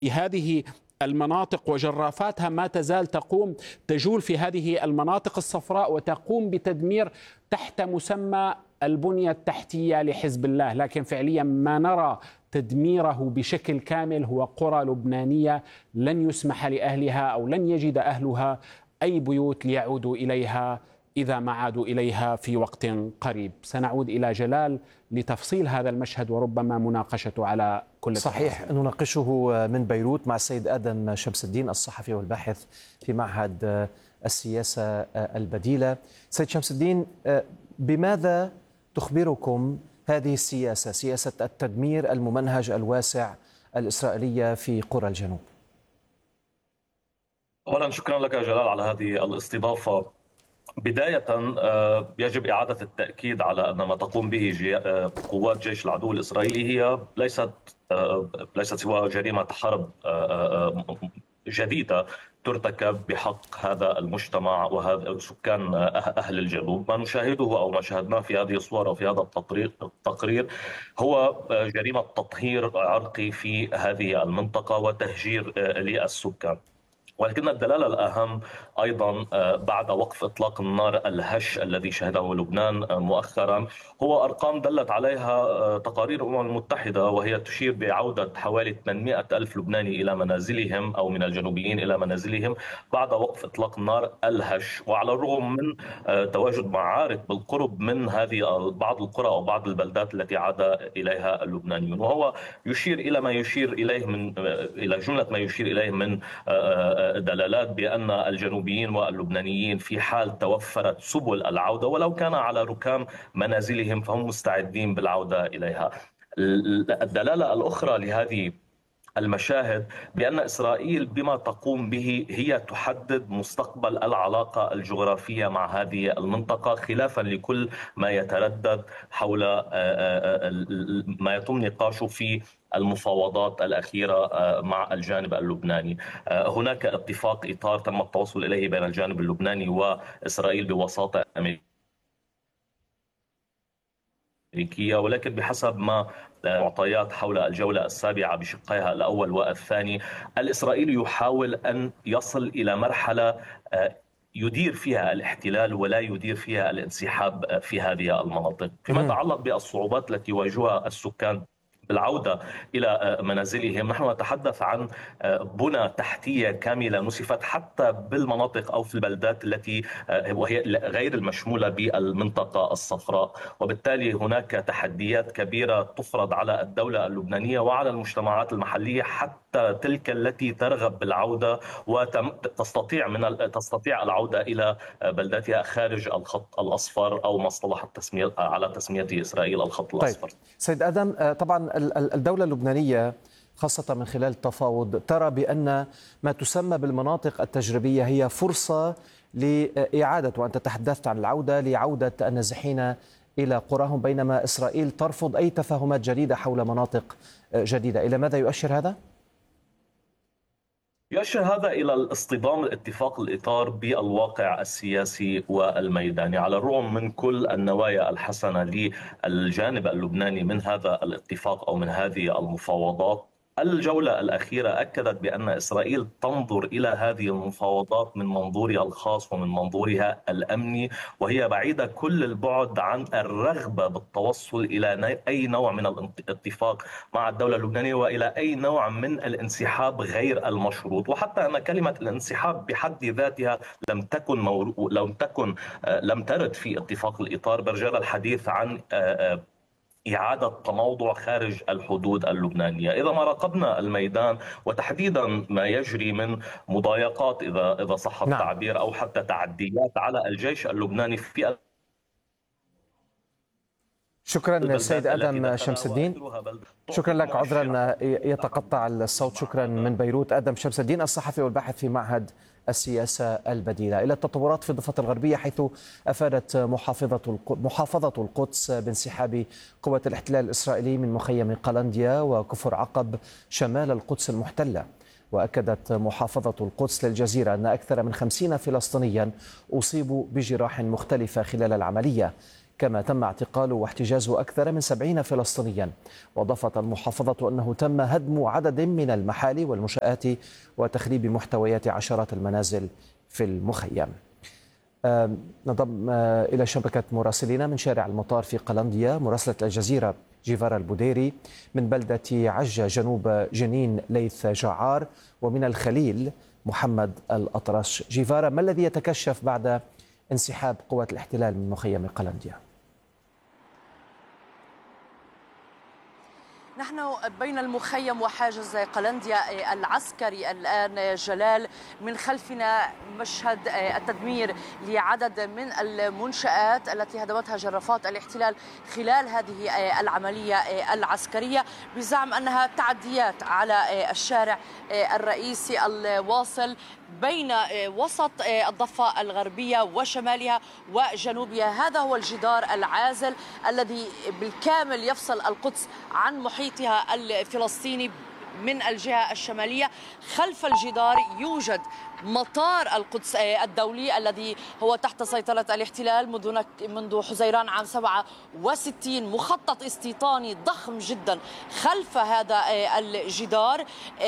هذه المناطق وجرافاتها ما تزال تجول في هذه المناطق الصفراء وتقوم بتدمير تحت مسمى البنية التحتية لحزب الله، لكن فعليا ما نرى تدميره بشكل كامل هو قرى لبنانية لن يسمح لأهلها أو لن يجد أهلها أي بيوت ليعودوا إليها إذا ما عادوا إليها في وقت قريب. سنعود إلى جلال لتفصيل هذا المشهد وربما مناقشته على كل صحيح التفاصيل. نناقشه من بيروت مع السيد آدم شمس الدين الصحفي والباحث في معهد السياسة البديلة. سيد شمس الدين، بماذا تخبركم هذه السياسة، سياسة التدمير الممنهج الواسع الإسرائيلية في قرى الجنوب؟ أولا شكرا لك يا جلال على هذه الاستضافة. بداية يجب إعادة التأكيد على أن ما تقوم به قوات جيش العدو الإسرائيلي هي ليست سوى جريمة حرب جديدة ترتكب بحق هذا المجتمع وهذا سكان أهل الجنوب. ما نشاهده أو ما شاهدناه في هذه الصور أو في هذا التقرير هو جريمة تطهير عرقي في هذه المنطقة وتهجير للسكان. ولكن الدلالة الأهم أيضا بعد وقف إطلاق النار الهش الذي شهده لبنان مؤخرا هو أرقام دلت عليها تقارير الأمم المتحدة، وهي تشير بعودة حوالي 800 ألف لبناني إلى منازلهم أو من الجنوبيين إلى منازلهم بعد وقف إطلاق النار الهش. وعلى الرغم من تواجد معارك بالقرب من هذه بعض القرى أو بعض البلدات التي عاد إليها اللبنانيون، وهو يشير إلى ما يشير إليه إلى جملة ما يشير إليه من دلالات بأن الجنوبيين واللبنانيين في حال توفرت سبل العودة ولو كان على ركام منازلهم فهم مستعدين بالعودة إليها. الدلالة الأخرى لهذه المشاهد بأن إسرائيل بما تقوم به هي تحدد مستقبل العلاقة الجغرافية مع هذه المنطقة، خلافا لكل ما يتردد حول ما يتم نقاشه في المفاوضات الأخيرة مع الجانب اللبناني. هناك اتفاق إطار تم التوصل إليه بين الجانب اللبناني وإسرائيل بوساطة أمريكية، ولكن بحسب ما معطيات حول الجولة السابعة بشقيها الأول والثاني الإسرائيلي يحاول أن يصل إلى مرحلة يدير فيها الاحتلال ولا يدير فيها الانسحاب في هذه المناطق. فيما يتعلق بالصعوبات التي يواجهها السكان بالعودة إلى منازلهم، نحن نتحدث عن بنى تحتية كاملة نسفت حتى بالمناطق أو في البلدات التي وهي غير المشمولة بالمنطقة الصفراء، وبالتالي هناك تحديات كبيرة تفرض على الدولة اللبنانية وعلى المجتمعات المحلية حتى تلك التي ترغب بالعودة وتستطيع العودة إلى بلداتها خارج الخط الأصفر أو ما اصطلح على تسميته إسرائيل الخط الأصفر. طيب سيد آدم، طبعا الدولة اللبنانية خاصة من خلال التفاوض ترى بأن ما تسمى بالمناطق التجريبية هي فرصة لإعادة، وأنت تحدثت عن العودة، لعودة النازحين إلى قراهم، بينما إسرائيل ترفض أي تفاهمات جديدة حول مناطق جديدة. إلى ماذا يؤشر هذا؟ يؤشر هذا إلى الاصطدام الاتفاق الإطار بالواقع السياسي والميداني. على الرغم من كل النوايا الحسنة للجانب اللبناني من هذا الاتفاق أو من هذه المفاوضات، الجولة الأخيرة أكدت بأن إسرائيل تنظر إلى هذه المفاوضات من منظورها الخاص ومن منظورها الأمني، وهي بعيدة كل البعد عن الرغبة بالتوصل إلى أي نوع من الاتفاق مع الدولة اللبنانية وإلى أي نوع من الانسحاب غير المشروط. وحتى أن كلمة الانسحاب بحد ذاتها لم ترد في اتفاق الإطار، برجال الحديث عن إعادة تموضع خارج الحدود اللبنانية. إذا ما راقبنا الميدان وتحديدا ما يجري من مضايقات إذا صح التعبير أو حتى تعديات على الجيش اللبناني في شكرا سيد آدم شمس الدين، شكرا لك. عذرا يتقطع الصوت. شكرا من بيروت آدم شمس الدين الصحفي والباحث في معهد السياسة البديلة. إلى التطورات في الضفة الغربية، حيث أفادت محافظة القدس بانسحاب قوات الاحتلال الإسرائيلي من مخيم قلنديا وكفر عقب شمال القدس المحتلة. وأكدت محافظة القدس للجزيرة أن أكثر من 50 فلسطينيا أصيبوا بجراح مختلفة خلال العملية. كما تم اعتقال واحتجاز أكثر من 70 فلسطينيا. وأضافت المحافظة أنه تم هدم عدد من المحال والمنشآت وتخريب محتويات عشرات المنازل في المخيم. نضم إلى شبكة مراسلين من شارع المطار في قلنديا مراسلة الجزيرة جيفارا البوديري، من بلدة عجة جنوب جنين ليث جعار، ومن الخليل محمد الأطرش. جيفارا، ما الذي يتكشف بعد انسحاب قوات الاحتلال من مخيم قلنديا؟ نحن بين المخيم وحاجز قلنديا العسكري الآن جلال. من خلفنا مشهد التدمير لعدد من المنشآت التي هدمتها جرافات الاحتلال خلال هذه العملية العسكرية بزعم أنها تعديات على الشارع الرئيسي الواصل بين وسط الضفة الغربية وشمالها وجنوبها. هذا هو الجدار العازل الذي بالكامل يفصل القدس عن محيطها الفلسطيني من الجهة الشمالية. خلف الجدار يوجد مطار القدس الدولي الذي هو تحت سيطرة الاحتلال منذ حزيران عام 67. مخطط استيطاني ضخم جدا خلف هذا الجدار،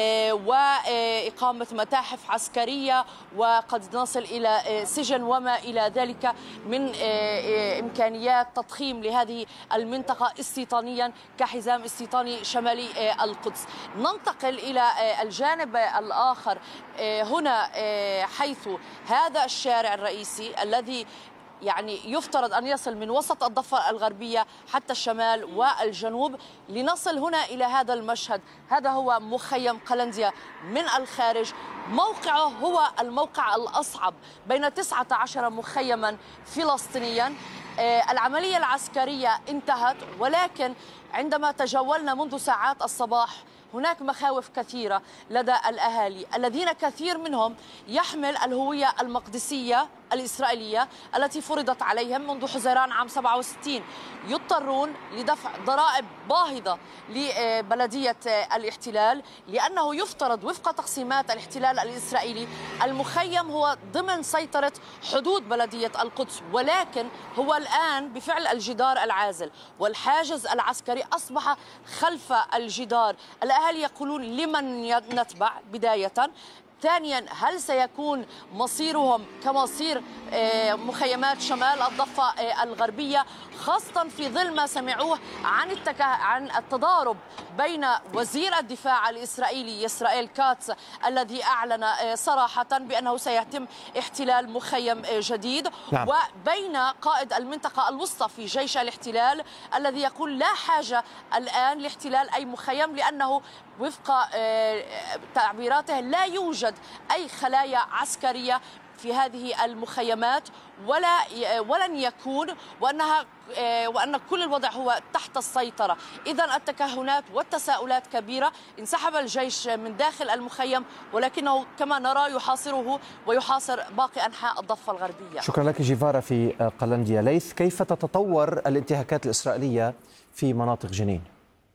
وإقامة متاحف عسكرية، وقد نصل إلى سجن وما إلى ذلك من إمكانيات تضخيم لهذه المنطقة استيطانيا كحزام استيطاني شمالي القدس. ننتقل إلى الجانب الآخر هنا، حيث هذا الشارع الرئيسي الذي يفترض أن يصل من وسط الضفة الغربية حتى الشمال والجنوب. لنصل هنا إلى هذا المشهد. هذا هو مخيم قلنديا من الخارج. موقعه هو الموقع الأصعب بين 19 مخيما فلسطينيا. العملية العسكرية انتهت، ولكن عندما تجولنا منذ ساعات الصباح هناك مخاوف كثيرة لدى الأهالي الذين كثير منهم يحمل الهوية المقدسية الإسرائيلية التي فرضت عليهم منذ حزيران عام 67. يضطرون لدفع ضرائب باهظة لبلدية الاحتلال، لأنه يفترض وفق تقسيمات الاحتلال الإسرائيلي المخيم هو ضمن سيطرة حدود بلدية القدس، ولكن هو الآن بفعل الجدار العازل والحاجز العسكري أصبح خلف الجدار. الأهالي يقولون لمن نتبع بداية؟ ثانيا، هل سيكون مصيرهم كمصير مخيمات شمال الضفة الغربية، خاصة في ظل ما سمعوه عن التضارب بين وزير الدفاع الإسرائيلي إسرائيل كاتس الذي أعلن صراحة بأنه سيتم احتلال مخيم جديد، نعم. وبين قائد المنطقة الوسطى في جيش الاحتلال الذي يقول لا حاجة الآن لاحتلال أي مخيم، لأنه وفق تعبيراته لا يوجد أي خلايا عسكرية في هذه المخيمات ولن يكون، وأن كل الوضع هو تحت السيطرة. إذن التكهنات والتساؤلات كبيرة. انسحب الجيش من داخل المخيم، ولكنه كما نرى يحاصره ويحاصر باقي أنحاء الضفة الغربية. شكرا لك جيفارا في قلنديا. ليث، كيف تتطور الانتهاكات الإسرائيلية في مناطق جنين؟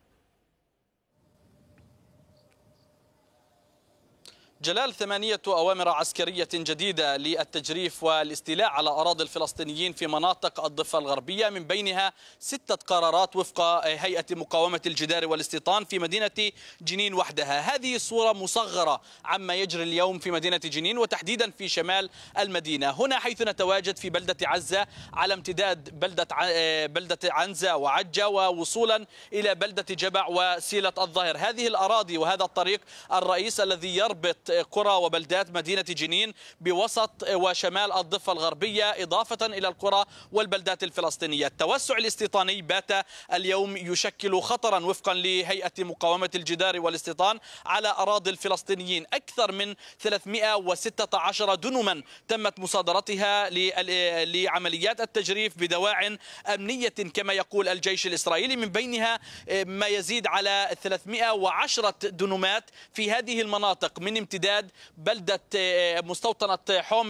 جلال، 8 أوامر عسكرية جديدة للتجريف والاستيلاء على أراضي الفلسطينيين في مناطق الضفة الغربية، من بينها 6 قرارات وفق هيئة مقاومة الجدار والاستيطان في مدينة جنين وحدها. هذه صورة مصغرة عما يجري اليوم في مدينة جنين وتحديدا في شمال المدينة. هنا حيث نتواجد في بلدة عزة على امتداد بلدة عنزة وعجة ووصولا إلى بلدة جبع وسيلة الظهر. هذه الأراضي وهذا الطريق الرئيس الذي يربط قرى وبلدات مدينة جنين بوسط وشمال الضفة الغربية، إضافة إلى القرى والبلدات الفلسطينية. التوسع الاستيطاني بات اليوم يشكل خطرا وفقا لهيئة مقاومة الجدار والاستيطان على أراضي الفلسطينيين. أكثر من 316 دنما تمت مصادرتها لعمليات التجريف بدواع أمنية كما يقول الجيش الإسرائيلي، من بينها ما يزيد على 310 دنمات في هذه المناطق من امتداد امتداد بلدة مستوطنة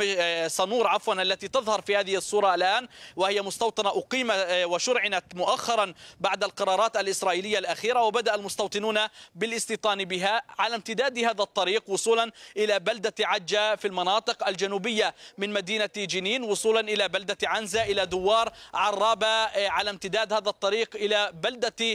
صنور التي تظهر في هذه الصورة الآن، وهي مستوطنة أقيم وشرعنت مؤخرا بعد القرارات الإسرائيلية الأخيرة، وبدأ المستوطنون بالاستيطان بها على امتداد هذا الطريق وصولا إلى بلدة عجة في المناطق الجنوبية من مدينة جنين، وصولا إلى بلدة عنزة، إلى دوار عرابة، على امتداد هذا الطريق إلى بلدة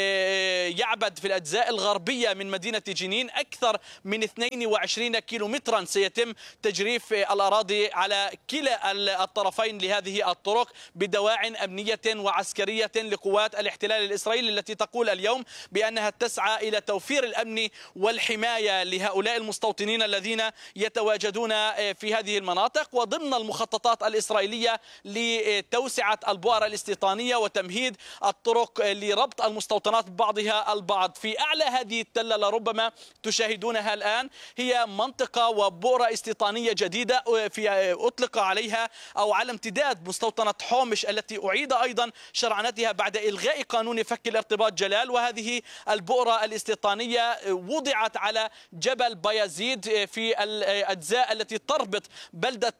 يعبد في الأجزاء الغربية من مدينة جنين. أكثر من 22 كيلومترا سيتم تجريف الأراضي على كلا الطرفين لهذه الطرق بدواع أمنية وعسكرية لقوات الاحتلال الإسرائيلي التي تقول اليوم بأنها تسعى إلى توفير الأمن والحماية لهؤلاء المستوطنين الذين يتواجدون في هذه المناطق. وضمن المخططات الإسرائيلية لتوسعة البؤر الاستيطانية وتمهيد الطرق لربط المستوطنات ببعضها البعض. في أعلى هذه التلة لربما تشاهدونها الآن هي منطقة وبؤرة استيطانية جديدة أطلق عليها أو على امتداد مستوطنة حومش التي أعيد أيضا شرعنتها بعد إلغاء قانون فك الارتباط جلال. وهذه البؤرة الاستيطانية وضعت على جبل بايزيد في الأجزاء التي تربط بلدة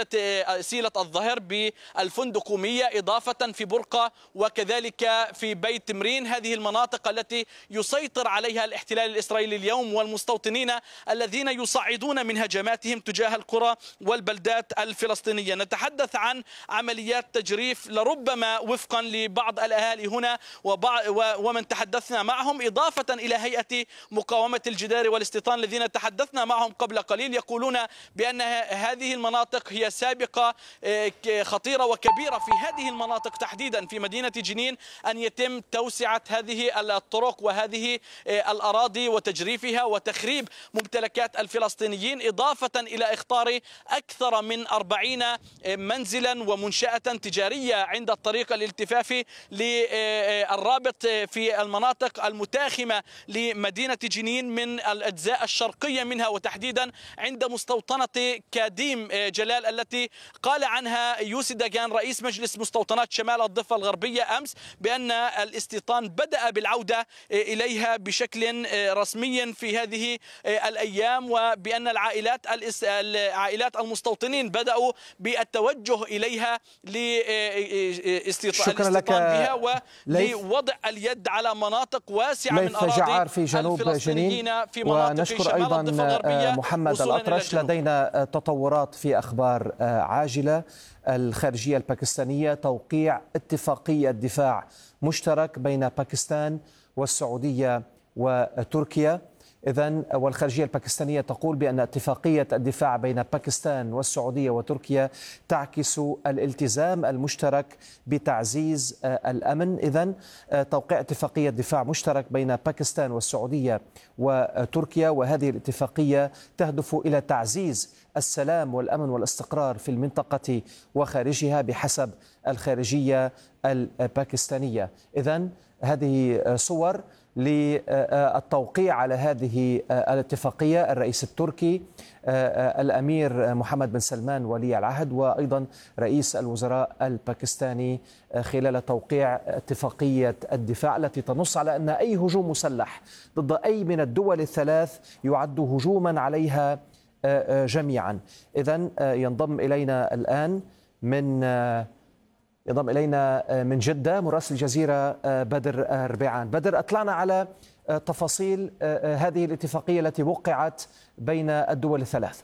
سيلة الظهر بالفندقومية، إضافة في برقة وكذلك في بيت تمرين، هذه المناطق التي يسيطر عليها الاحتلال الإسرائيلي اليوم والمستوطنين الذين يصعدون من هجماتهم تجاه القرى والبلدات الفلسطينية. نتحدث عن عمليات تجريف لربما وفقا لبعض الأهالي هنا ومن تحدثنا معهم، إضافة إلى هيئة مقاومة الجدار والاستيطان الذين تحدثنا معهم قبل قليل، يقولون بأن هذه المناطق هي سابقة خطيرة وكبيرة في هذه المناطق تحديدا في مدينة جنين أن يتم توسعة هذه الطرق وهذه الأراضي وتجريفها وتخريب ممتلكات الفلسطينيين، إضافة إلى إخطار أكثر من 40 منزلا ومنشأة تجارية عند الطريق الالتفافي للرابط في المناطق المتاخمة لمدينة جنين من الأجزاء الشرقية منها، وتحديدا عند مستوطنة كاديم جلال التي قال عنها يوسي داغان رئيس مجلس مستوطنات شمال الضفة الغربية أمس بأن الاستيطان بدأ بالعودة إليها بشكل رسمي في هذه الأيام، وبأن العائلات المستوطنين بدأوا بالتوجه إليها للاستيطان بها ولوضع اليد على مناطق واسعة من أراضي في جنوب جنين. في مناطق ونشكر أيضا محمد الأطرش. لدينا تطورات في أخبار عاجلة. الخارجية الباكستانية توقيع اتفاقية دفاع مشترك بين باكستان والسعودية وتركيا. إذن والخارجية الباكستانية تقول بأن اتفاقية الدفاع بين باكستان والسعودية وتركيا تعكس الالتزام المشترك بتعزيز الأمن. إذن توقيع اتفاقية دفاع مشترك بين باكستان والسعودية وتركيا، وهذه الاتفاقية تهدف إلى تعزيز السلام والأمن والاستقرار في المنطقة وخارجها بحسب الخارجية الباكستانية. إذن هذه صور للتوقيع على هذه الاتفاقية. الرئيس التركي الأمير محمد بن سلمان ولي العهد وأيضا رئيس الوزراء الباكستاني خلال توقيع اتفاقية الدفاع التي تنص على أن أي هجوم مسلح ضد أي من الدول الثلاث يعد هجوما عليها جميعا. إذن ينضم إلينا الآن من جدة مراسل الجزيرة بدر ربيعان. بدر، أطلعنا على تفاصيل هذه الاتفاقية التي وقعت بين الدول الثلاث.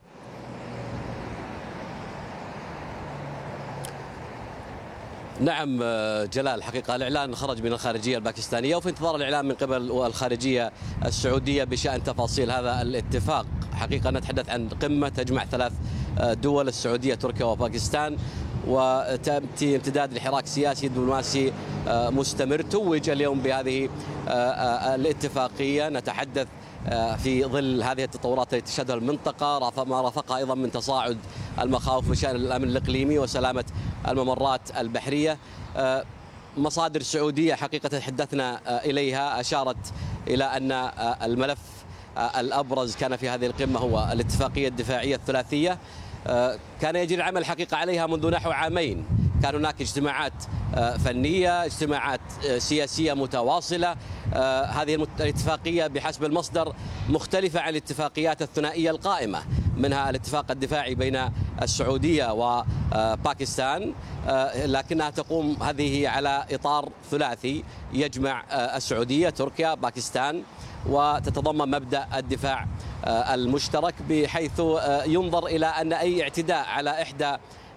نعم جلال، حقيقة الإعلان خرج من الخارجية الباكستانية وفي انتظار الإعلان من قبل الخارجية السعودية بشأن تفاصيل هذا الاتفاق. حقيقة نتحدث عن قمة تجمع ثلاث دول، السعودية تركيا وباكستان، وتأتي امتداد لحراك سياسي دبلوماسي مستمر. توج اليوم بهذه الاتفاقية. نتحدث في ظل هذه التطورات التي تشهدها المنطقة، ما رافقها أيضا من تصاعد المخاوف بشأن الأمن الإقليمي وسلامة الممرات البحرية. مصادر سعودية حقيقة تحدثنا إليها أشارت إلى أن الملف الأبرز كان في هذه القمة هو الاتفاقية الدفاعية الثلاثية. كان يجري العمل حقيقة عليها منذ نحو عامين. كان هناك اجتماعات فنية، اجتماعات سياسية متواصلة. هذه الاتفاقية بحسب المصدر مختلفة عن الاتفاقيات الثنائية القائمة، منها الاتفاق الدفاعي بين السعودية وباكستان، لكنها تقوم هذه على إطار ثلاثي يجمع السعودية، تركيا، باكستان، وتتضمن مبدأ الدفاع المشترك، بحيث ينظر إلى أن أي اعتداء على إحدى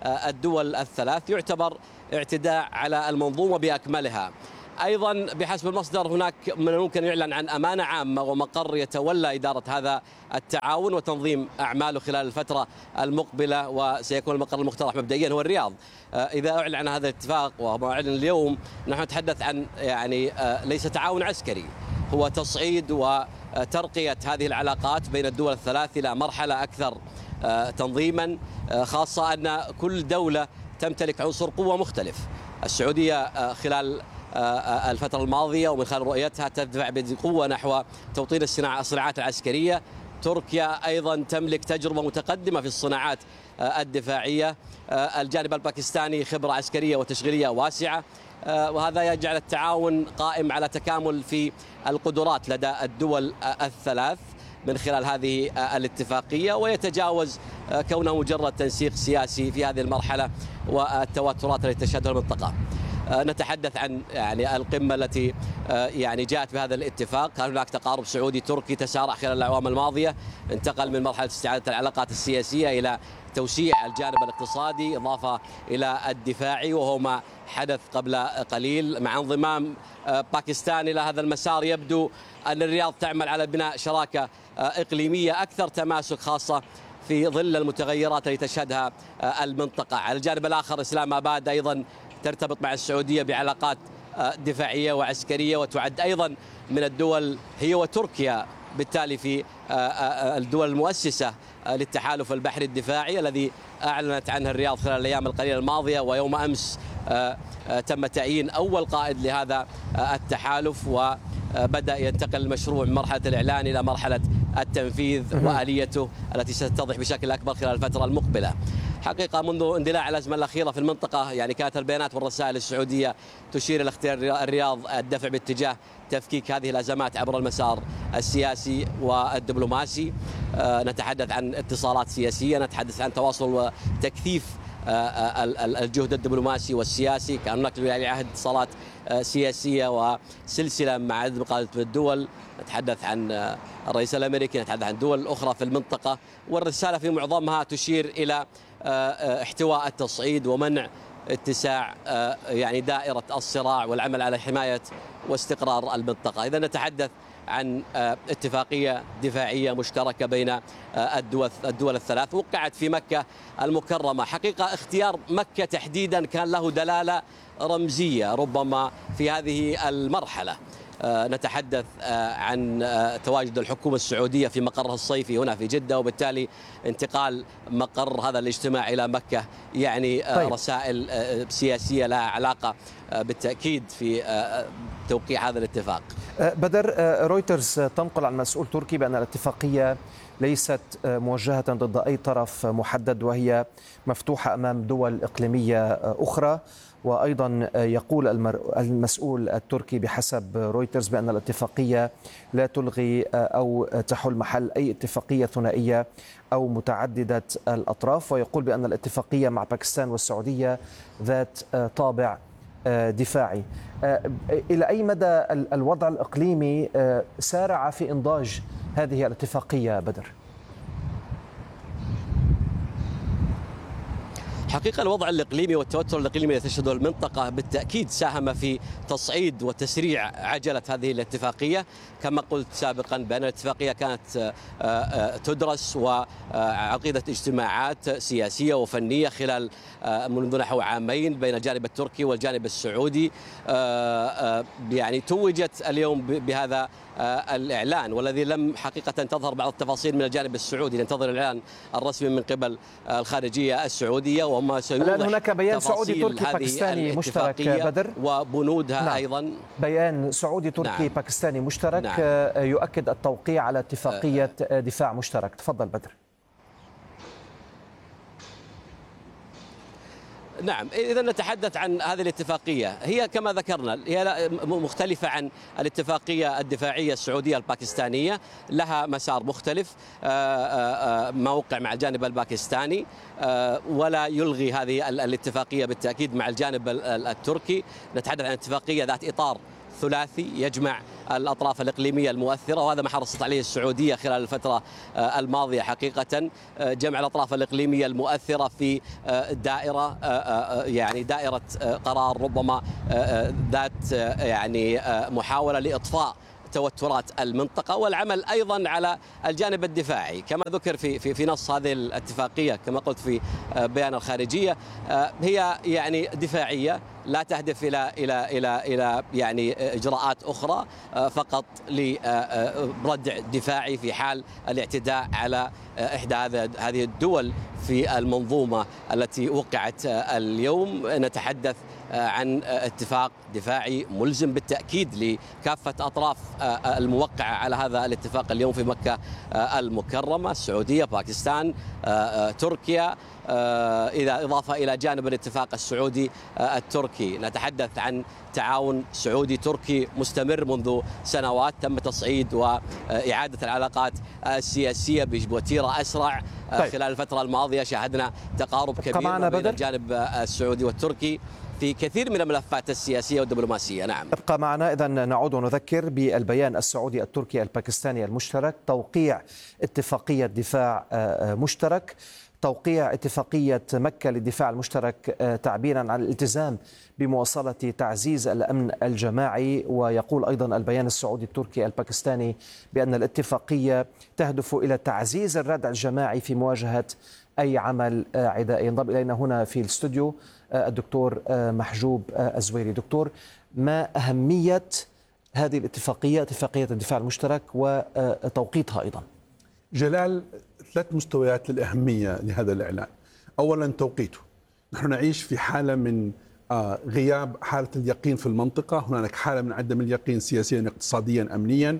الدول الثلاث يعتبر اعتداء على المنظومة بأكملها. أيضا بحسب المصدر هناك من الممكن يعلن عن أمانة عامة ومقر يتولى إدارة هذا التعاون وتنظيم أعماله خلال الفترة المقبلة، وسيكون المقر المقترح مبدئيا هو الرياض. إذا أعلن عن هذا الاتفاق وما أعلن اليوم، نحن نتحدث عن ليس تعاون عسكري، هو تصعيد وترقية هذه العلاقات بين الدول الثلاث إلى مرحلة أكثر تنظيما، خاصة أن كل دولة تمتلك عنصر قوة مختلف. السعودية خلال الفترة الماضية ومن خلال رؤيتها تدفع بقوة نحو توطين الصناعات العسكرية. تركيا أيضا تملك تجربة متقدمة في الصناعات الدفاعية. الجانب الباكستاني خبرة عسكرية وتشغيلية واسعة، وهذا يجعل التعاون قائم على تكامل في القدرات لدى الدول الثلاث من خلال هذه الاتفاقية، ويتجاوز كونه مجرد تنسيق سياسي في هذه المرحلة والتوترات التي تشهدها المنطقة. نتحدث عن القمة التي جاءت بهذا الاتفاق. كان هناك تقارب سعودي تركي تسارع خلال الأعوام الماضية، انتقل من مرحلة استعادة العلاقات السياسية إلى توسيع الجانب الاقتصادي إضافة إلى الدفاعي، وهو ما حدث قبل قليل. مع انضمام باكستان إلى هذا المسار، يبدو أن الرياض تعمل على بناء شراكة إقليمية أكثر تماسك، خاصة في ظل المتغيرات التي تشهدها المنطقة. على الجانب الآخر إسلام آباد أيضا ترتبط مع السعودية بعلاقات دفاعية وعسكرية، وتعد أيضا من الدول هي وتركيا بالتالي في الدول المؤسسة للتحالف البحري الدفاعي الذي أعلنت عنه الرياض خلال الأيام القليلة الماضية. ويوم أمس تم تعيين أول قائد لهذا التحالف، وبدأ ينتقل المشروع من مرحلة الإعلان إلى مرحلة التنفيذ وآليته التي ستتضح بشكل أكبر خلال الفترة المقبلة. حقيقة منذ اندلاع الأزمة الأخيرة في المنطقة كانت البيانات والرسائل السعودية تشير إلى اختيار الرياض الدفع باتجاه تفكيك هذه الأزمات عبر المسار السياسي والدبلوماسي. نتحدث عن اتصالات سياسية، نتحدث عن تواصل وتكثيف الجهد الدبلوماسي والسياسي. كان هناك عهد اتصالات سياسية وسلسلة مع عدد من الدول، نتحدث عن الرئيس الأمريكي، نتحدث عن دول أخرى في المنطقة، والرسالة في معظمها تشير إلى احتواء التصعيد ومنع اتساع دائرة الصراع والعمل على حماية واستقرار المنطقة. إذا نتحدث عن اتفاقية دفاعية مشتركة بين الدول الثلاث وقعت في مكة المكرمة. حقيقة اختيار مكة تحديدا كان له دلالة رمزية ربما في هذه المرحلة. نتحدث عن تواجد الحكومة السعودية في مقرها الصيفي هنا في جدة، وبالتالي انتقال مقر هذا الاجتماع إلى مكة طيب. رسائل سياسية لها علاقة بالتأكيد في توقيع هذا الاتفاق. بدر، رويترز تنقل عن مسؤول تركي بأن الاتفاقية ليست موجهة ضد أي طرف محدد، وهي مفتوحة أمام دول إقليمية أخرى. وأيضا يقول المسؤول التركي بحسب رويترز بأن الاتفاقية لا تلغي أو تحل محل أي اتفاقية ثنائية أو متعددة الأطراف، ويقول بأن الاتفاقية مع باكستان والسعودية ذات طابع دفاعي. إلى أي مدى الوضع الإقليمي سارع في إنضاج هذه الاتفاقية بدر؟ حقيقة الوضع الإقليمي والتوتر الإقليمي الذي تشهده المنطقة بالتأكيد ساهم في تصعيد وتسريع عجلة هذه الاتفاقية. كما قلت سابقا بأن الاتفاقية كانت تدرس وعقيدة اجتماعات سياسية وفنية خلال منذ نحو عامين بين الجانب التركي والجانب السعودي. توجت اليوم بهذا الإعلان، والذي لم حقيقة تظهر بعض التفاصيل من الجانب السعودي. ننتظر الإعلان الرسمي من قبل الخارجية السعودية وما سيوضح. الآن هناك بيان سعودي تركي باكستاني مشترك بدر وبنودها. نعم. أيضا بيان سعودي تركي باكستاني مشترك. نعم. يؤكد التوقيع على اتفاقية دفاع مشترك. تفضل بدر. نعم، إذا نتحدث عن هذه الاتفاقية، هي كما ذكرنا هي مختلفة عن الاتفاقية الدفاعية السعودية الباكستانية، لها مسار مختلف، موقع مع الجانب الباكستاني، ولا يلغي هذه الاتفاقية بالتأكيد مع الجانب التركي. نتحدث عن اتفاقية ذات إطار ثلاثي يجمع الأطراف الإقليمية المؤثرة، وهذا ما حرصت عليه السعودية خلال الفترة الماضية حقيقة، جمع الأطراف الإقليمية المؤثرة في دائرة يعني دائرة قرار ربما ذات يعني محاولة لإطفاء توترات المنطقة، والعمل أيضا على الجانب الدفاعي كما ذكر في نص هذه الاتفاقية كما قلت في بيان الخارجية. هي يعني دفاعية لا تهدف إلى يعني إجراءات أخرى، فقط لردع دفاعي في حال الاعتداء على إحدى هذه الدول في المنظومة التي وقعت اليوم. نتحدث عن اتفاق دفاعي ملزم بالتأكيد لكافة أطراف الموقعة على هذا الاتفاق اليوم في مكة المكرمة، السعودية، باكستان، تركيا، إذا إضافة إلى جانب الاتفاق السعودي التركي. نتحدث عن تعاون سعودي تركي مستمر منذ سنوات، تم تصعيد وإعادة العلاقات السياسية بوتيرة أسرع. خلال الفترة الماضية شاهدنا تقارب كبير بين الجانب السعودي والتركي في كثير من الملفات السياسية والدبلوماسية. نعم، ابقى معنا. إذا نعود ونذكر بالبيان السعودي التركي الباكستاني المشترك، توقيع اتفاقية دفاع مشترك، توقيع اتفاقية مكة للدفاع المشترك تعبيرا عن الالتزام بمواصلة تعزيز الأمن الجماعي. ويقول أيضا البيان السعودي التركي الباكستاني بأن الاتفاقية تهدف إلى تعزيز الردع الجماعي في مواجهة أي عمل عدائي. ينضم إلينا هنا في الاستوديو الدكتور محجوب الزويري. دكتور، ما أهمية هذه الاتفاقية، اتفاقية الدفاع المشترك، وتوقيتها أيضا؟ جلال، 3 مستويات للأهمية لهذا الإعلان. أولا توقيته، نحن نعيش في حالة من غياب حالة اليقين في المنطقة، هناك حالة من عدم اليقين سياسيا اقتصاديا أمنيا،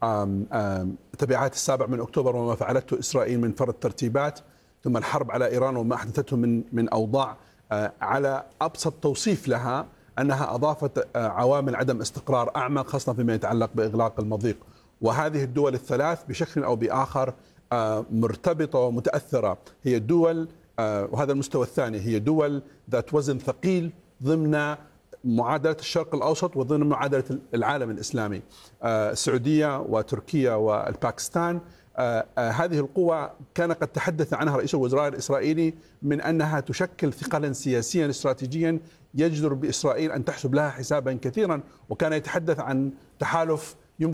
تبعات 7 أكتوبر وما فعلته إسرائيل من فرض ترتيبات، ثم الحرب على إيران وما أحدثته من أوضاع على أبسط توصيف لها أنها أضافت عوامل عدم استقرار أعمق، خاصة فيما يتعلق بإغلاق المضيق. وهذه الدول الثلاث بشكل أو بآخر مرتبطة ومتأثرة، هي دول، وهذا المستوى الثاني، هي دول ذات وزن ثقيل ضمن معادلة الشرق الأوسط وضمن معادلة العالم الإسلامي. السعودية وتركيا والباكستان، هذه القوى كان قد تحدث عنها رئيس الوزراء الإسرائيلي من أنها تشكل ثقلا سياسيا استراتيجيا يجدر بإسرائيل أن تحسب لها حسابا كثيرا، وكان يتحدث عن تحالف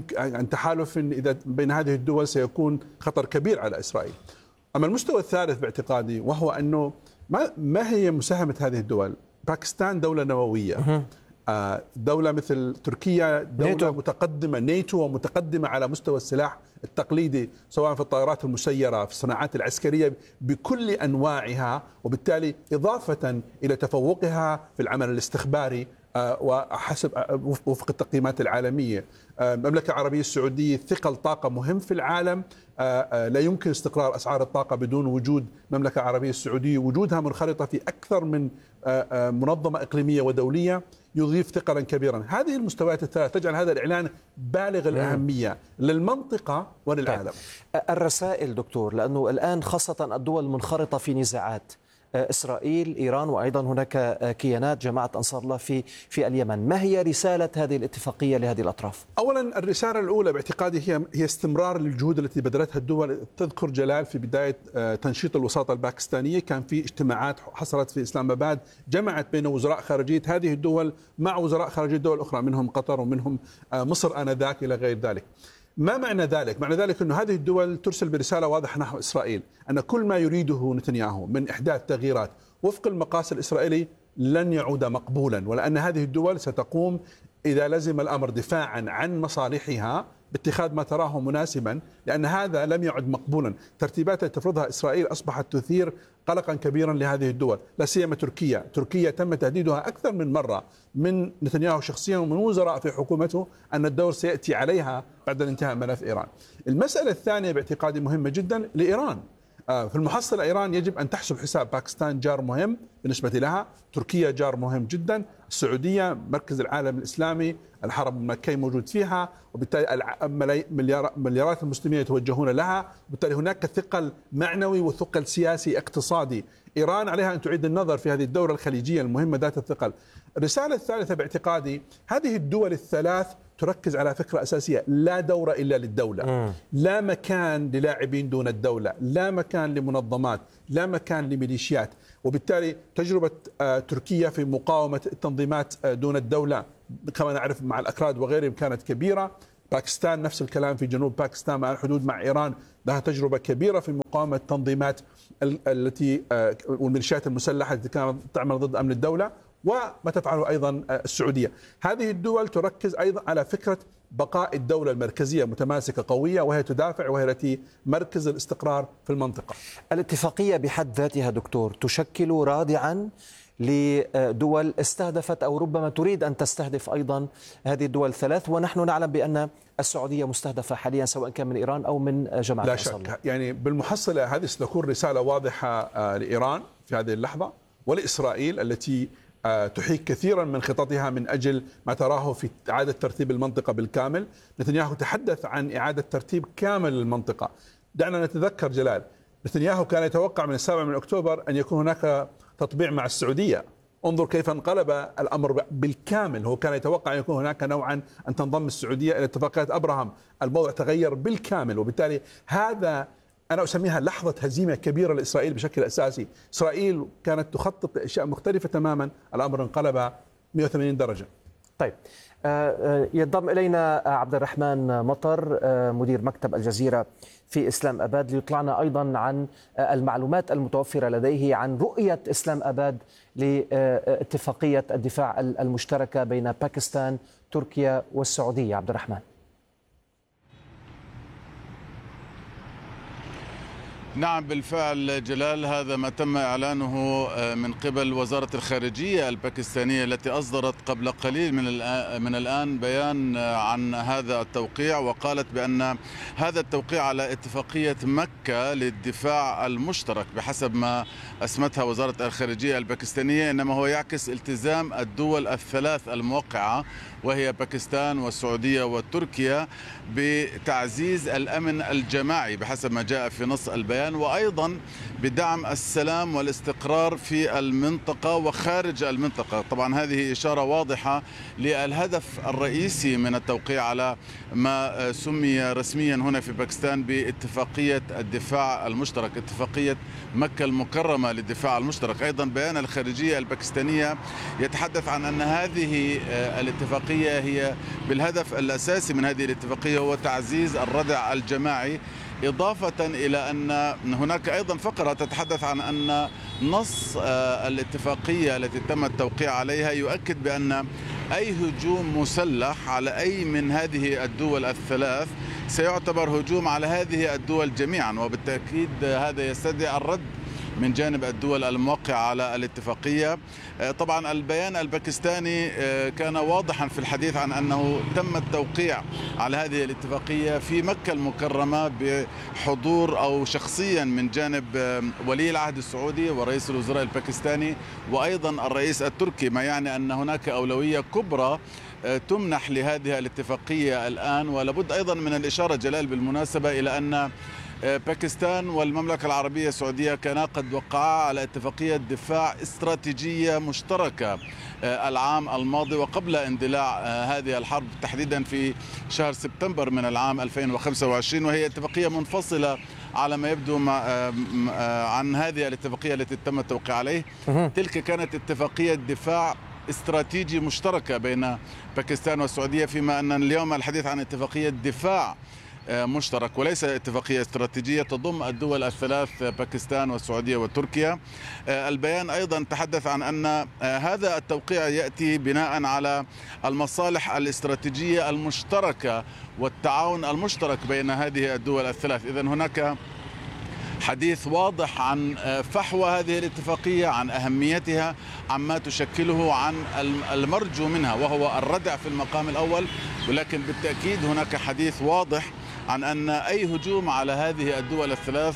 إذا بين هذه الدول سيكون خطر كبير على إسرائيل. أما المستوى الثالث باعتقادي وهو أنه ما هي مساهمة هذه الدول؟ باكستان دولة نووية، دولة مثل تركيا دولة متقدمة، ناتو، ومتقدمة على مستوى السلاح التقليدي سواء في الطائرات المسيرة، في الصناعات العسكرية بكل أنواعها، وبالتالي إضافة إلى تفوقها في العمل الاستخباري وحسب وفق التقييمات العالمية. المملكة العربية السعودية ثقل طاقة مهم في العالم، لا يمكن استقرار أسعار الطاقة بدون وجود المملكة العربية السعودية، وجودها منخرطة في أكثر من منظمة إقليمية ودولية يضيف ثقلا كبيرا. هذه المستويات الثلاث تجعل هذا الإعلان بالغ الأهمية للمنطقة وللعالم. الرسائل دكتور، لأنه الآن خاصة الدول المنخرطة في نزاعات، إسرائيل، إيران، وأيضا هناك كيانات جماعة أنصار الله في اليمن، ما هي رسالة هذه الاتفاقية لهذه الأطراف؟ أولا الرسالة الأولى باعتقادي هي استمرار للجهود التي بذلتها الدول. تذكر جلال في بداية تنشيط الوساطة الباكستانية كان في اجتماعات حصلت في إسلام آباد جمعت بين وزراء خارجية هذه الدول مع وزراء خارجية دول أخرى، منهم قطر ومنهم مصر آنذاك إلى غير ذلك. ما معنى ذلك؟ معنى ذلك أن هذه الدول ترسل برسالة واضحة نحو إسرائيل أن كل ما يريده نتنياهو من إحداث تغييرات وفق المقاس الإسرائيلي لن يعود مقبولا، ولأن هذه الدول ستقوم إذا لزم الأمر دفاعا عن مصالحها باتخاذ ما تراه مناسبا، لأن هذا لم يعد مقبولا. ترتيبات التي تفرضها إسرائيل أصبحت تثير قلقا كبيرا لهذه الدول، لا سيما تركيا تم تهديدها أكثر من مرة من نتنياهو شخصيا ومن وزراء في حكومته أن الدور سيأتي عليها بعد انتهاء ملف إيران. المسألة الثانية باعتقادي مهمة جدا لإيران. في المحصلة إيران يجب أن تحسب حساب باكستان جار مهم بالنسبة لها، تركيا جار مهم جدا، السعودية مركز العالم الإسلامي، الحرم المكي موجود فيها، وبالتالي مليارات المسلمين يتوجهون لها، وبالتالي هناك ثقل معنوي وثقل سياسي اقتصادي. إيران عليها أن تعيد النظر في هذه الدولة الخليجية المهمة ذات الثقل. الرسالة الثالثة باعتقادي، هذه الدول الثلاث تركز على فكرة أساسية: لا دور إلا للدولة، لا مكان للاعبين دون الدولة، لا مكان لمنظمات، لا مكان لميليشيات. وبالتالي تجربة تركيا في مقاومة التنظيمات دون الدولة كما نعرف مع الأكراد وغيرهم كانت كبيرة. باكستان نفس الكلام في جنوب باكستان مع الحدود مع إيران، لها تجربة كبيرة في مقاومة التنظيمات التي والميليشيات المسلحة التي كانت تعمل ضد أمن الدولة، وما تفعله أيضا السعودية. هذه الدول تركز أيضا على فكرة بقاء الدولة المركزية متماسكة قوية، وهي تدافع وهي التي مركز الاستقرار في المنطقة. الاتفاقية بحد ذاتها دكتور تشكل رادعا لدول استهدفت أو ربما تريد أن تستهدف أيضا هذه الدول الثلاث، ونحن نعلم بأن السعودية مستهدفة حاليا سواء كان من إيران أو من جماعة لا شك. يعني بالمحصلة هذه ستكون رسالة واضحة لإيران في هذه اللحظة ولإسرائيل التي تحيك كثيرا من خططها من أجل ما تراه في إعادة ترتيب المنطقة بالكامل. نتنياهو تحدث عن إعادة ترتيب كامل للمنطقة. دعنا نتذكر جلال، نتنياهو كان يتوقع من 7 أكتوبر أن يكون هناك تطبيع مع السعودية. انظر كيف انقلب الأمر بالكامل. هو كان يتوقع أن يكون هناك نوعا أن تنضم السعودية إلى اتفاقيات أبراهام. الموضوع تغير بالكامل، وبالتالي هذا أنا أسميها لحظة هزيمة كبيرة لإسرائيل بشكل أساسي. إسرائيل كانت تخطط لأشياء مختلفة تماما، الأمر انقلب 180 درجة. طيب، ينضم إلينا عبد الرحمن مطر مدير مكتب الجزيرة في إسلام أباد ليطلعنا أيضا عن المعلومات المتوفرة لديه عن رؤية إسلام أباد لاتفاقية الدفاع المشتركة بين باكستان، تركيا والسعودية. عبد الرحمن. نعم بالفعل جلال، هذا ما تم إعلانه من قبل وزارة الخارجية الباكستانية التي أصدرت قبل قليل من الآن بيان عن هذا التوقيع، وقالت بأن هذا التوقيع على اتفاقية مكة للدفاع المشترك بحسب ما أسمتها وزارة الخارجية الباكستانية، إنما هو يعكس التزام الدول الثلاث الموقعة وهي باكستان والسعودية وتركيا بتعزيز الأمن الجماعي بحسب ما جاء في نص البيان، وأيضا بدعم السلام والاستقرار في المنطقة وخارج المنطقة. طبعا هذه إشارة واضحة للهدف الرئيسي من التوقيع على ما سمي رسميا هنا في باكستان باتفاقية الدفاع المشترك، اتفاقية مكة المكرمة للدفاع المشترك. أيضا بيان الخارجية الباكستانية يتحدث عن أن هذه الاتفاقية هي بالهدف الأساسي من هذه الاتفاقية هو تعزيز الردع الجماعي، إضافة إلى أن هناك أيضا فقرة تتحدث عن أن نص الاتفاقية التي تم التوقيع عليها يؤكد بأن أي هجوم مسلح على أي من هذه الدول الثلاث سيعتبر هجوم على هذه الدول جميعا، وبالتأكيد هذا يستدعي الرد من جانب الدول الموقعة على الاتفاقية. طبعا البيان الباكستاني كان واضحا في الحديث عن أنه تم التوقيع على هذه الاتفاقية في مكة المكرمة بحضور أو شخصيا من جانب ولي العهد السعودي ورئيس الوزراء الباكستاني وأيضا الرئيس التركي، ما يعني أن هناك أولوية كبرى تمنح لهذه الاتفاقية الآن. ولابد أيضا من الإشارة جلال بالمناسبة إلى أن باكستان والمملكة العربية السعودية كانا قد وقعا على اتفاقية دفاع استراتيجية مشتركة العام الماضي وقبل اندلاع هذه الحرب تحديدا في شهر سبتمبر من العام 2025، وهي اتفاقية منفصلة على ما يبدو عن هذه الاتفاقية التي تم التوقيع عليه. تلك كانت اتفاقية دفاع استراتيجي مشتركة بين باكستان والسعودية، فيما أن اليوم الحديث عن اتفاقية دفاع مشترك وليس اتفاقية استراتيجية تضم الدول الثلاث باكستان والسعودية وتركيا. البيان أيضا تحدث عن أن هذا التوقيع يأتي بناء على المصالح الاستراتيجية المشتركة والتعاون المشترك بين هذه الدول الثلاث. إذن هناك حديث واضح عن فحوى هذه الاتفاقية، عن أهميتها، عما تشكله، عن المرجو منها وهو الردع في المقام الأول، ولكن بالتأكيد هناك حديث واضح عن أن أي هجوم على هذه الدول الثلاث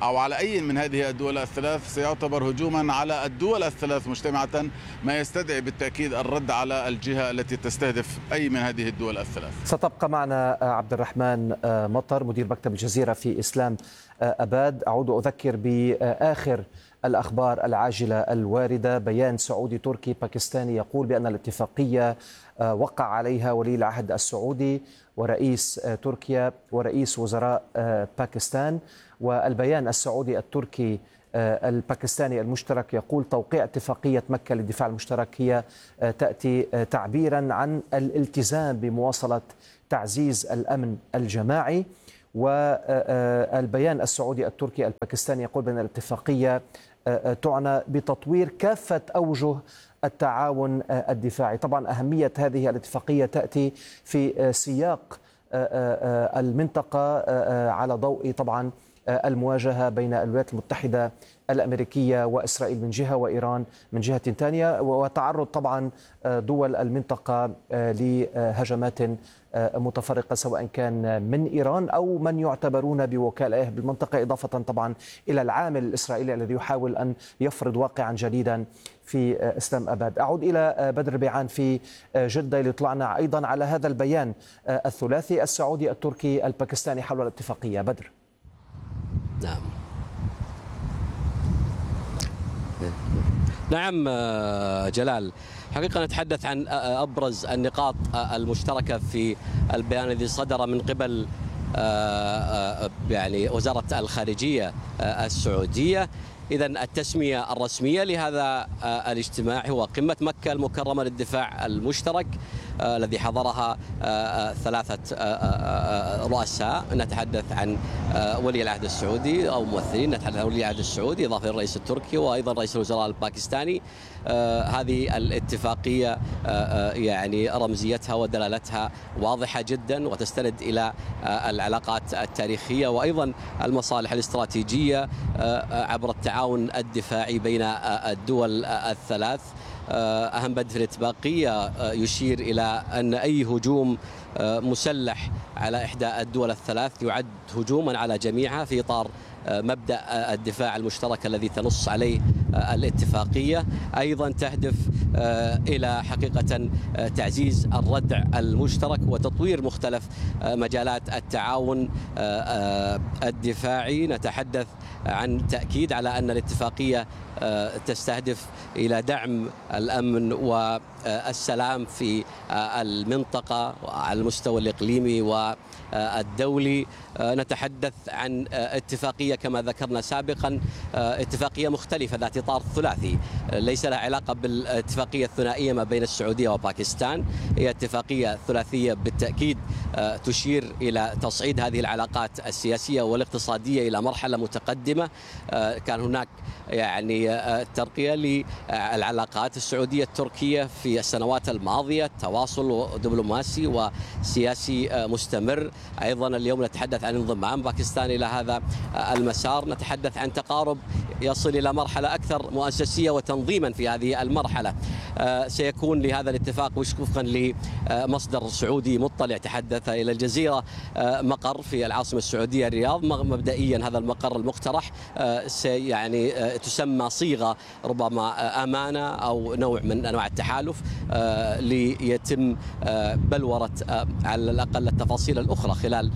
أو على أي من هذه الدول الثلاث سيعتبر هجوما على الدول الثلاث مجتمعة، ما يستدعي بالتأكيد الرد على الجهة التي تستهدف أي من هذه الدول الثلاث. ستبقى معنا عبد الرحمن مطر مدير مكتب الجزيرة في إسلام أباد. أعود أذكر بآخر الأخبار العاجلة الواردة. بيان سعودي تركي باكستاني يقول بأن الاتفاقية وقع عليها ولي العهد السعودي ورئيس تركيا ورئيس وزراء باكستان. والبيان السعودي التركي الباكستاني المشترك يقول توقيع اتفاقية مكة للدفاع المشترك هي تأتي تعبيرا عن الالتزام بمواصلة تعزيز الأمن الجماعي. والبيان السعودي التركي الباكستاني يقول بأن الاتفاقية تعنى بتطوير كافة أوجه التعاون الدفاعي. طبعا أهمية هذه الاتفاقية تأتي في سياق المنطقة على ضوء طبعا المواجهة بين الولايات المتحدة الأمريكية وإسرائيل من جهة وإيران من جهة ثانية، وتعرض طبعا دول المنطقة لهجمات متفرقة سواء كان من إيران أو من يعتبرون بوكالة بالمنطقة، إضافة طبعا إلى العامل الإسرائيلي الذي يحاول أن يفرض واقعا جديدا في إسلام أباد. أعود إلى بدر بيعان في جدة ليطلعنا أيضا على هذا البيان الثلاثي السعودي التركي الباكستاني حول الاتفاقية. بدر. نعم جلال، حقيقة نتحدث عن أبرز النقاط المشتركة في البيان الذي صدر من قبل يعني وزارة الخارجية السعودية. إذن التسمية الرسمية لهذا الاجتماع هو قمة مكة المكرمة للدفاع المشترك الذي حضرها ثلاثة رؤساء. نتحدث عن ولي العهد السعودي أو ممثلين، نتحدث عن ولي العهد السعودي إضافة للرئيس التركي وأيضا رئيس الوزراء الباكستاني. هذه الاتفاقية يعني رمزيتها ودلالتها واضحة جدا وتستند إلى العلاقات التاريخية وأيضا المصالح الاستراتيجية عبر التعاون الدفاعي بين الدول الثلاث. أهم بند في الاتفاقية يشير إلى أن أي هجوم مسلح على إحدى الدول الثلاث يعد هجوما على جميعها في إطار مبدأ الدفاع المشترك الذي تنص عليه الاتفاقية. أيضا تهدف إلى حقيقة تعزيز الردع المشترك وتطوير مختلف مجالات التعاون الدفاعي. نتحدث عن تأكيد على أن الاتفاقية تستهدف إلى دعم الأمن والسلام في المنطقة على المستوى الإقليمي والدولي. نتحدث عن اتفاقية كما ذكرنا سابقا اتفاقية مختلفة ذات إطار ثلاثي، ليس لها علاقة بالاتفاقية الثنائية ما بين السعودية وباكستان، هي اتفاقية ثلاثية بالتأكيد تشير إلى تصعيد هذه العلاقات السياسية والاقتصادية إلى مرحلة متقدمة. كان هناك يعني ترقية للعلاقات السعودية التركية في السنوات الماضية، تواصل دبلوماسي وسياسي مستمر. أيضا اليوم نتحدث عن انضمام باكستان إلى هذا المسار، نتحدث عن تقارب يصل إلى مرحلة أكثر مؤسسية وتنظيما في هذه المرحلة. سيكون لهذا الاتفاق وفقا لمصدر سعودي مطلع تحدث إلى الجزيرة مقر في العاصمة السعودية الرياض. مبدئيا هذا المقر المقترح يعني تسمى صيغة ربما أمانة أو نوع من أنواع التحالف ليتم بلورة على الأقل التفاصيل الأخرى خلال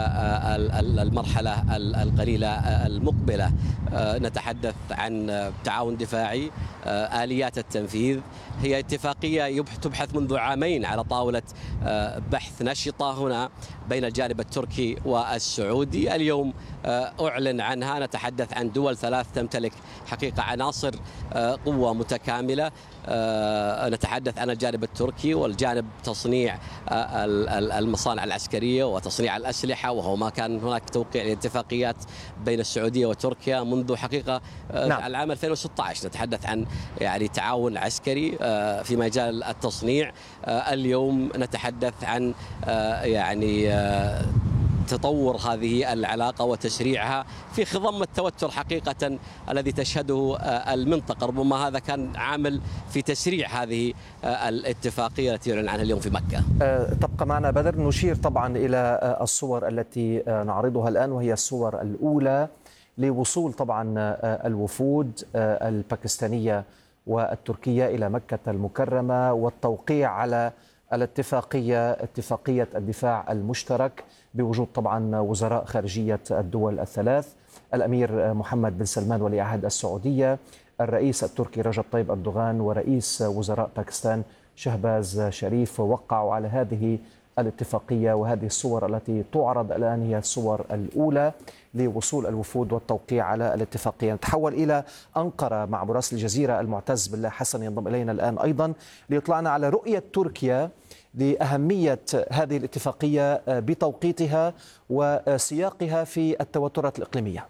المرحلة القليلة المقبلة. نتحدث عن تعاون دفاعي، آليات التنفيذ. هي اتفاقية تبحث منذ عامين على طاولة بحث نشطة هنا بين الجانب التركي والسعودي. اليوم أعلن عنها. نتحدث عن دول ثلاث تمتلك حقيقة عناصر قوة متكاملة. نتحدث عن الجانب التركي والجانب تصنيع المصانع العسكرية وتصنيع الأسلحة، وهو ما كان هناك توقيع لاتفاقيات بين السعودية وتركيا منذ حقيقة العام 2016. نتحدث عن يعني تعاون عسكري في مجال التصنيع. اليوم نتحدث عن يعني تطور هذه العلاقة وتسريعها في خضم التوتر حقيقة الذي تشهده المنطقة. ربما هذا كان عامل في تسريع هذه الاتفاقية التي يعلن عنها اليوم في مكة. تبقى معنا بدر. نشير طبعا إلى الصور التي نعرضها الآن، وهي الصور الأولى لوصول طبعا الوفود الباكستانية والتركية إلى مكة المكرمة والتوقيع على اتفاقية الدفاع المشترك بوجود طبعا وزراء خارجية الدول الثلاث، الأمير محمد بن سلمان ولي عهد السعودية، الرئيس التركي رجب طيب أردوغان، ورئيس وزراء باكستان شهباز شريف وقعوا على هذه الاتفاقية. وهذه الصور التي تعرض الآن هي الصور الأولى لوصول الوفود والتوقيع على الاتفاقية. نتحول إلى أنقرة مع مراسل الجزيرة المعتز بالله حسن ينضم إلينا الآن أيضا ليطلعنا على رؤية تركيا لأهمية هذه الاتفاقية بتوقيتها وسياقها في التوترات الإقليمية.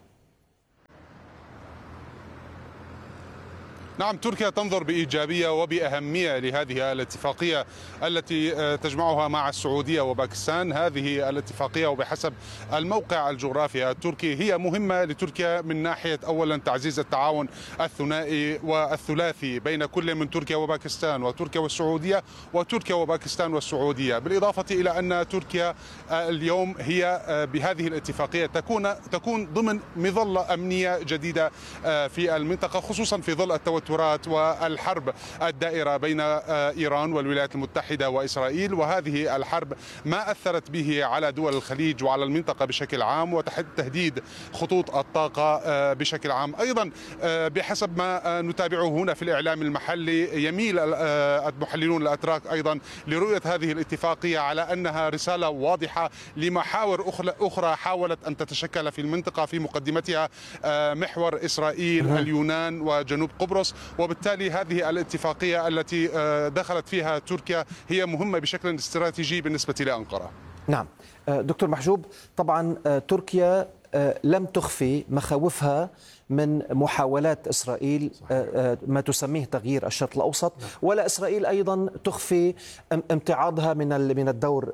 نعم، تركيا تنظر بإيجابية وبأهمية لهذه الاتفاقية التي تجمعها مع السعودية وباكستان. هذه الاتفاقية وبحسب الموقع الجغرافي التركي هي مهمة لتركيا من ناحية أولا تعزيز التعاون الثنائي والثلاثي بين كل من تركيا وباكستان وتركيا والسعودية وتركيا وباكستان والسعودية، بالإضافة إلى أن تركيا اليوم هي بهذه الاتفاقية تكون ضمن مظلة أمنية جديدة في المنطقة، خصوصا في ظل التوترات والحرب الدائرة بين إيران والولايات المتحدة وإسرائيل. وهذه الحرب ما أثرت به على دول الخليج وعلى المنطقة بشكل عام وتهديد خطوط الطاقة بشكل عام. أيضا بحسب ما نتابعه هنا في الإعلام المحلي يميل المحللون الأتراك أيضا لرؤية هذه الاتفاقية على أنها رسالة واضحة لمحاور أخرى حاولت أن تتشكل في المنطقة، في مقدمتها محور إسرائيل، اليونان وجنوب قبرص. وبالتالي هذه الاتفاقية التي دخلت فيها تركيا هي مهمة بشكل استراتيجي بالنسبة لأنقرة. نعم دكتور محجوب، طبعا تركيا لم تخفي مخاوفها من محاولات إسرائيل ما تسميه تغيير الشرق الأوسط، ولا إسرائيل أيضا تخفي امتعاضها من الدور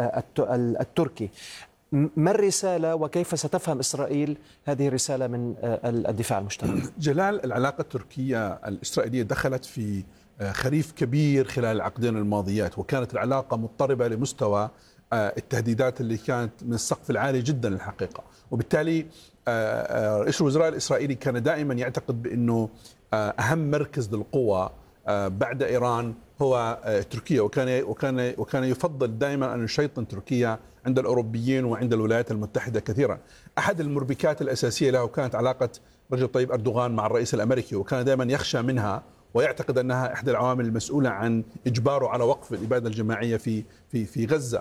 التركي. ما الرسالة وكيف ستفهم إسرائيل هذه الرسالة من الدفاع المشترك؟ جلال، العلاقة التركية الإسرائيلية دخلت في خريف كبير خلال العقدين الماضيات، وكانت العلاقة مضطربة لمستوى التهديدات اللي كانت من السقف العالي جدا الحقيقة. وبالتالي رئيس الوزراء الإسرائيلي كان دائما يعتقد بأنه أهم مركز للقوى بعد إيران هو تركيا، وكان يفضل دائما أن يشيطن تركيا عند الأوروبيين وعند الولايات المتحدة كثيرا. أحد المربكات الأساسية له كانت علاقة رجب طيب أردوغان مع الرئيس الأمريكي، وكان دائما يخشى منها ويعتقد أنها إحدى العوامل المسؤولة عن إجباره على وقف الإبادة الجماعية في غزة.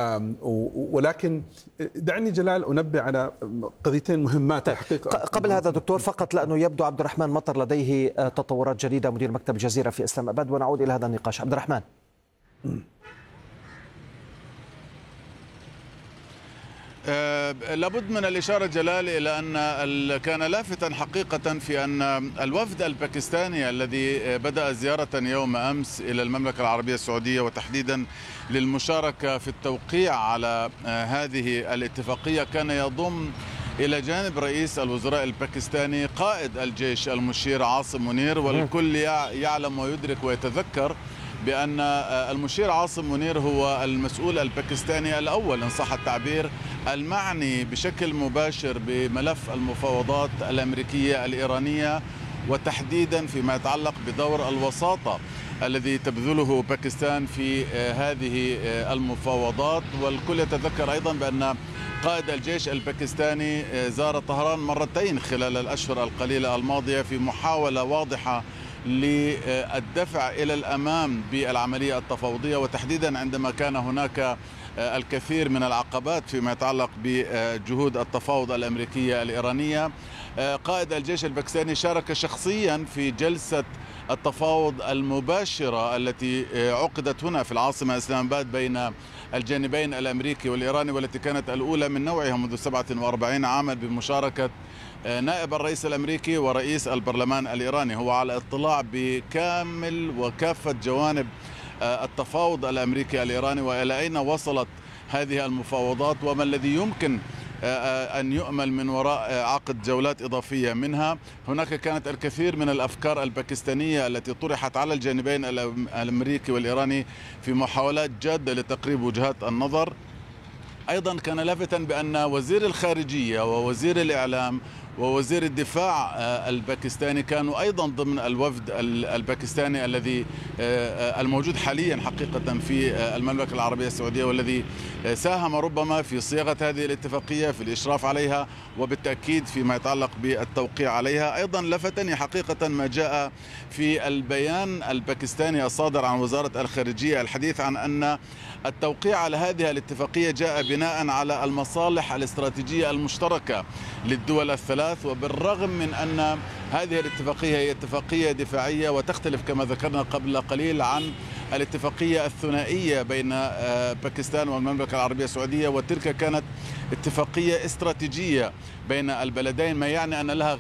ولكن دعني جلال أنبه على قضيتين مهمات الحقيقة. قبل هذا دكتور، فقط لأنه يبدو عبد الرحمن مطر لديه تطورات جديدة، مدير مكتب الجزيرة في إسلام أباد، ونعود إلى هذا النقاش. عبد الرحمن. لابد من الإشارة جلال إلى أن كان لافتا حقيقة في أن الوفد الباكستاني الذي بدأ زيارة يوم أمس إلى المملكة العربية السعودية وتحديدا للمشاركة في التوقيع على هذه الاتفاقية كان يضم إلى جانب رئيس الوزراء الباكستاني قائد الجيش المشير عاصم منير. والكل يعلم ويدرك ويتذكر بأن المشير عاصم منير هو المسؤول الباكستاني الأول إن صح التعبير المعني بشكل مباشر بملف المفاوضات الأمريكية الإيرانية، وتحديدا فيما يتعلق بدور الوساطة الذي تبذله باكستان في هذه المفاوضات. والكل يتذكر أيضا بأن قائد الجيش الباكستاني زار طهران مرتين خلال الأشهر القليلة الماضية في محاولة واضحة للدفع إلى الأمام بالعملية التفاوضية، وتحديدا عندما كان هناك الكثير من العقبات فيما يتعلق بجهود التفاوض الأمريكية الإيرانية. قائد الجيش الباكستاني شارك شخصيا في جلسة التفاوض المباشرة التي عقدت هنا في العاصمة إسلام آباد بين الجانبين الأمريكي والإيراني، والتي كانت الأولى من نوعها منذ 47 عاما بمشاركة نائب الرئيس الأمريكي ورئيس البرلمان الإيراني. هو على اطلاع بكامل وكافة جوانب التفاوض الأمريكي الإيراني وإلى أين وصلت هذه المفاوضات وما الذي يمكن أن يؤمل من وراء عقد جولات إضافية منها. هناك كانت الكثير من الأفكار الباكستانية التي طرحت على الجانبين الأمريكي والإيراني في محاولات جادة لتقريب وجهات النظر. أيضا كان لافتا بأن وزير الخارجية ووزير الإعلام ووزير الدفاع الباكستاني كانوا أيضا ضمن الوفد الباكستاني الذي الموجود حاليا حقيقة في المملكة العربية السعودية، والذي ساهم ربما في صياغة هذه الاتفاقية، في الإشراف عليها، وبالتأكيد فيما يتعلق بالتوقيع عليها. أيضا لفتني حقيقة ما جاء في البيان الباكستاني الصادر عن وزارة الخارجية، الحديث عن أن التوقيع على هذه الاتفاقية جاء بناء على المصالح الاستراتيجية المشتركة للدول الثلاث، وبالرغم من أن هذه الاتفاقية هي اتفاقية دفاعية وتختلف كما ذكرنا قبل قليل عن الاتفاقية الثنائية بين باكستان والمملكة العربية السعودية، وتلك كانت اتفاقية استراتيجية بين البلدين، ما يعني أن لها